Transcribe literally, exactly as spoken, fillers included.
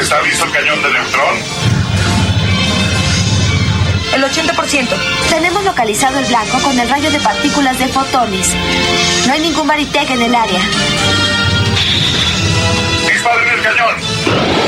¿Está listo el cañón de neutrón? El ochenta por ciento. Tenemos localizado el blanco con el rayo de partículas de fotones. No hay ningún Varitech en el área. ¡Disparen el cañón!